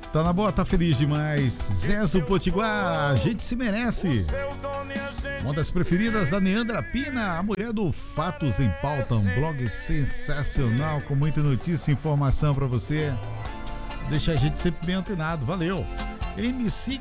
Tá na boa, tá feliz demais. Zezo Potiguar, a gente se merece. Uma das preferidas da Neandra Pina, a mulher do Fatos em Pauta, um blog sensacional com muita notícia e informação pra você. Deixa a gente sempre bem antenado, valeu. MC